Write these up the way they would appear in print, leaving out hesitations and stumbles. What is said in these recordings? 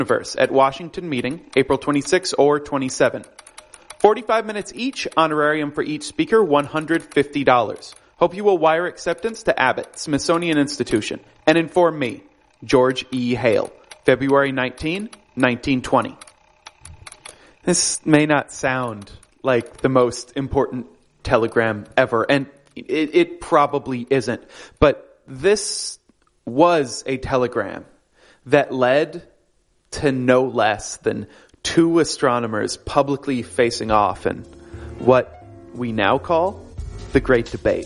Universe at Washington meeting, April 26 or 27. 45 minutes each, honorarium for each speaker, $150. Hope you will wire acceptance to Abbott, Smithsonian Institution, and inform me, George E. Hale, February 19, 1920. This may not sound like the most important telegram ever, and it probably isn't, but this was a telegram that led to no less than two astronomers publicly facing off in what we now call the Great Debate.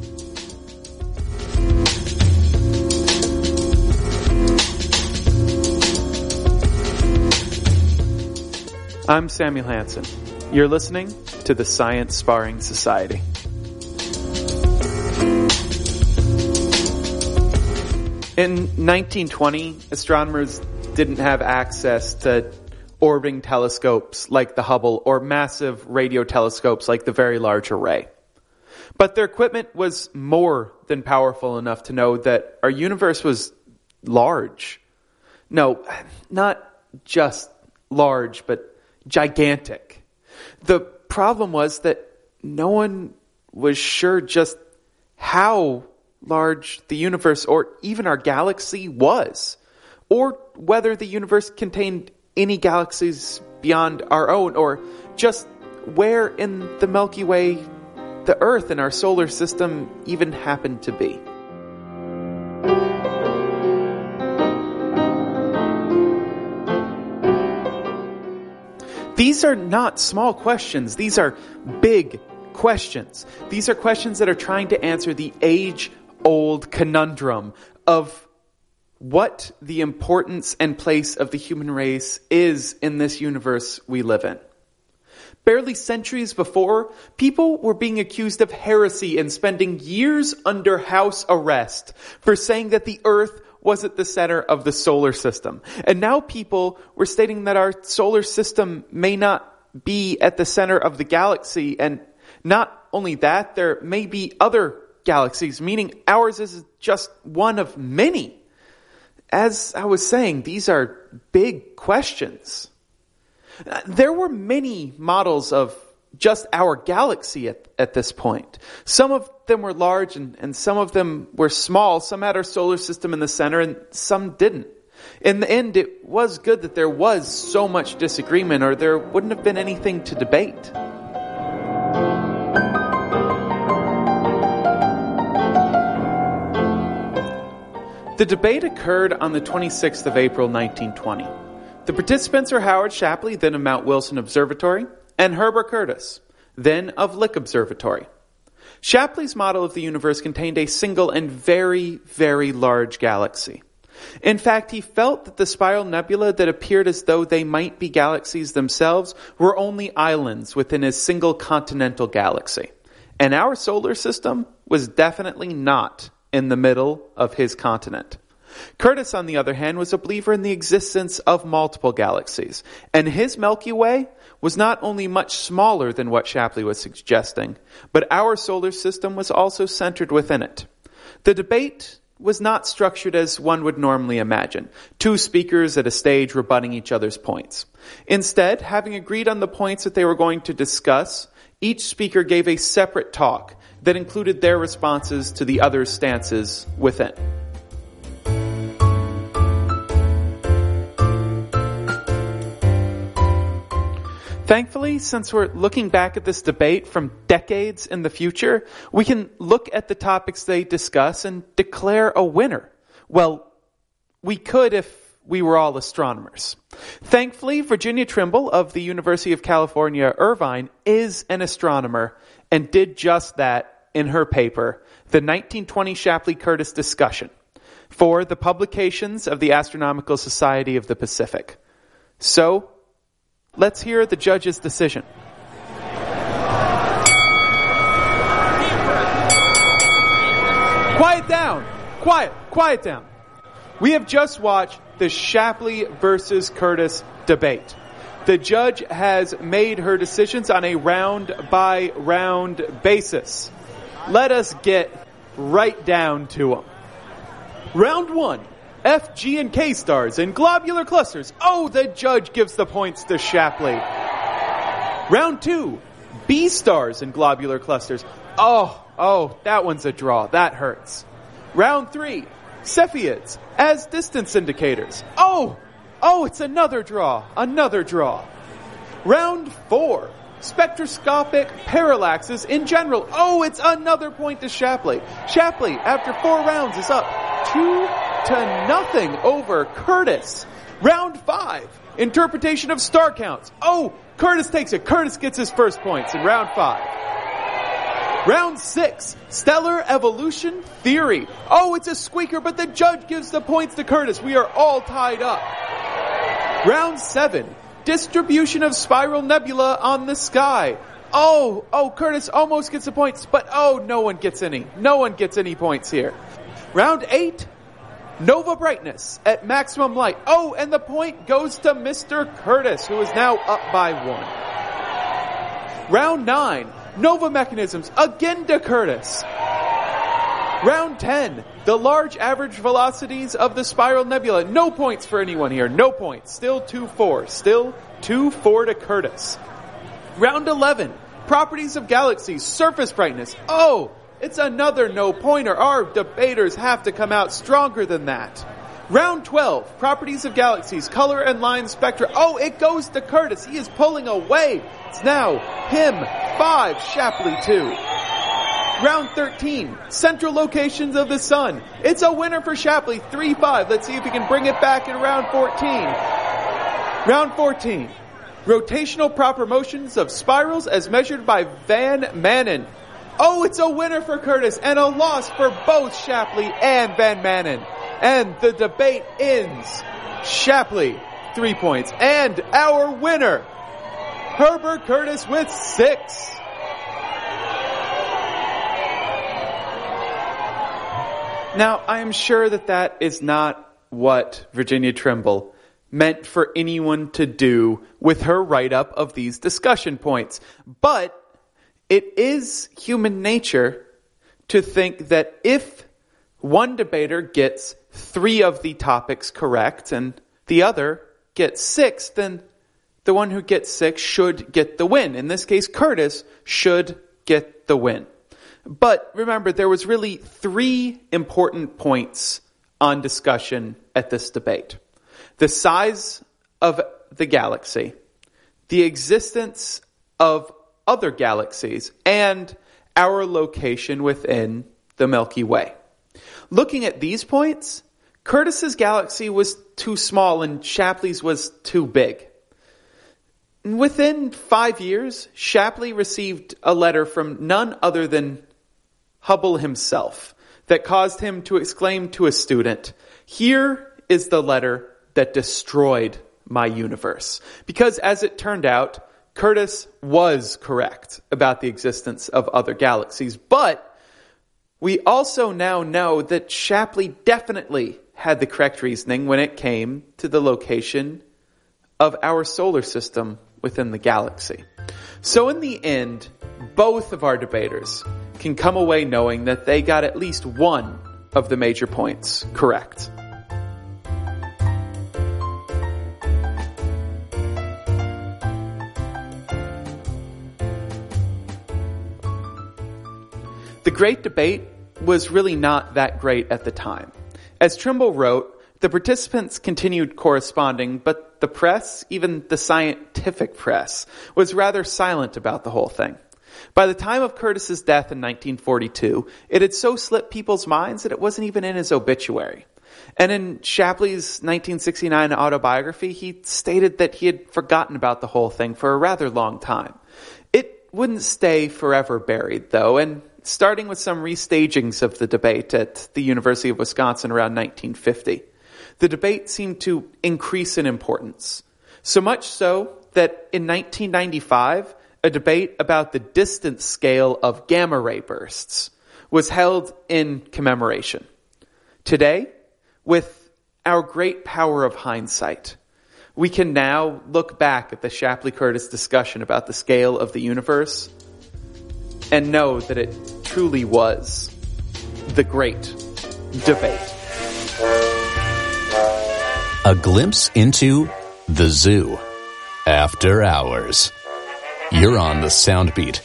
I'm Samuel Hansen. You're listening to the Science Sparring Society. In 1920, astronomers didn't have access to orbiting telescopes like the Hubble or massive radio telescopes like the Very Large Array. But their equipment was more than powerful enough to know that our universe was large. No, not just large, but gigantic. The problem was that no one was sure just how large the universe or even our galaxy was, or whether the universe contained any galaxies beyond our own, or just where in the Milky Way the Earth in our solar system even happened to be. These are not small questions. These are big questions. These are questions that are trying to answer the age-old conundrum of what the importance and place of the human race is in this universe we live in. Barely centuries before, people were being accused of heresy and spending years under house arrest for saying that the Earth was at the center of the solar system. And now people were stating that our solar system may not be at the center of the galaxy. And not only that, there may be other galaxies, meaning ours is just one of many. As I was saying, these are big questions. There were many models of just our galaxy at this point. Some of them were large and some of them were small. Some had our solar system in the center and some didn't. In the end, it was good that there was so much disagreement, or there wouldn't have been anything to debate. The debate occurred on the 26th of April, 1920. The participants are Howard Shapley, then of Mount Wilson Observatory, and Herbert Curtis, then of Lick Observatory. Shapley's model of the universe contained a single and very, very large galaxy. In fact, he felt that the spiral nebula that appeared as though they might be galaxies themselves were only islands within his single continental galaxy. And our solar system was definitely not in the middle of his continent. Curtis, on the other hand, was a believer in the existence of multiple galaxies, and his Milky Way was not only much smaller than what Shapley was suggesting, but our solar system was also centered within it. The debate was not structured as one would normally imagine, two speakers at a stage rebutting each other's points. Instead, having agreed on the points that they were going to discuss, each speaker gave a separate talk that included their responses to the other's stances within. Thankfully, since we're looking back at this debate from decades in the future, we can look at the topics they discuss and declare a winner. Well, we could if we were all astronomers. Thankfully, Virginia Trimble of the University of California, Irvine, is an astronomer and did just that in her paper, the 1920 Shapley-Curtis discussion, for the publications of the Astronomical Society of the Pacific. So, let's hear the judge's decision. Quiet down! Quiet down. We have just watched the Shapley versus Curtis debate. The judge has made her decisions on a round-by-round basis. Let us get right down to them. Round one. F, G, and K stars in globular clusters. Oh, the judge gives the points to Shapley. Round 2, B stars in globular clusters. Oh, that one's a draw. That hurts. Round 3, Cepheids as distance indicators. Oh, it's another draw. Another draw. Round 4, spectroscopic parallaxes in general. Oh, it's another point to Shapley. Shapley, after 4 rounds, is up 2-0 over Curtis. Round 5, interpretation of star counts. Oh, Curtis takes it. Curtis gets his first points in round 5. Round 6, stellar evolution theory. Oh, it's a squeaker, but the judge gives the points to Curtis. We are all tied up. Round 7, distribution of spiral nebula on the sky. Oh, Curtis almost gets the points, but no one gets any. No one gets any points here. Round 8, nova brightness at maximum light. Oh, and the point goes to Mr. Curtis, who is now up by 1. Round 9, nova mechanisms, again to Curtis. Round 10, the large average velocities of the spiral nebula. No points for anyone here. No points. Still 2-4. Still 2-4 to Curtis. Round 11, properties of galaxies, surface brightness. Oh, it's another no-pointer. Our debaters have to come out stronger than that. Round 12, properties of galaxies, color and line spectra. Oh, it goes to Curtis. He is pulling away. It's now him 5, Shapley 2. Round 13, central locations of the sun. It's a winner for Shapley, 3-5. Let's see if he can bring it back in round 14. Round 14, rotational proper motions of spirals as measured by Van Manen. Oh, it's a winner for Curtis and a loss for both Shapley and Van Manen. And the debate ends. Shapley, 3 points. And our winner, Herbert Curtis with 6. Now, I am sure that is not what Virginia Trimble meant for anyone to do with her write-up of these discussion points. But it is human nature to think that if one debater gets 3 of the topics correct and the other gets 6, then the one who gets 6 should get the win. In this case, Curtis should get the win. But remember, there was really 3 important points on discussion at this debate. The size of the galaxy, the existence of other galaxies, and our location within the Milky Way. Looking at these points, Curtis's galaxy was too small and Shapley's was too big. Within 5 years, Shapley received a letter from none other than Hubble himself that caused him to exclaim to a student, "Here is the letter that destroyed my universe." Because as it turned out, Curtis was correct about the existence of other galaxies. But we also now know that Shapley definitely had the correct reasoning when it came to the location of our solar system within the galaxy. So in the end, both of our debaters can come away knowing that they got at least one of the major points correct. The Great Debate was really not that great at the time. As Trimble wrote, the participants continued corresponding, but the press, even the scientific press, was rather silent about the whole thing. By the time of Curtis's death in 1942, it had so slipped people's minds that it wasn't even in his obituary. And in Shapley's 1969 autobiography, he stated that he had forgotten about the whole thing for a rather long time. It wouldn't stay forever buried, though, and starting with some restagings of the debate at the University of Wisconsin around 1950, the debate seemed to increase in importance. So much so that in 1995, a debate about the distance scale of gamma ray bursts was held in commemoration. Today, with our great power of hindsight, we can now look back at the Shapley-Curtis discussion about the scale of the universe and know that it truly was the great debate. A glimpse into the zoo. After hours. You're on the Soundbeat.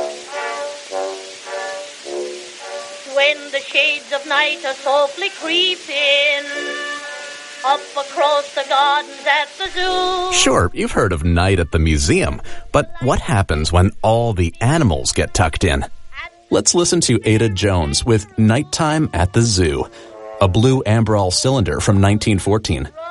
When the shades of night are softly creeping up across the gardens at the zoo. Sure, you've heard of night at the museum, but what happens when all the animals get tucked in? Let's listen to Ada Jones with Nighttime at the Zoo, a blue Ambrol cylinder from 1914.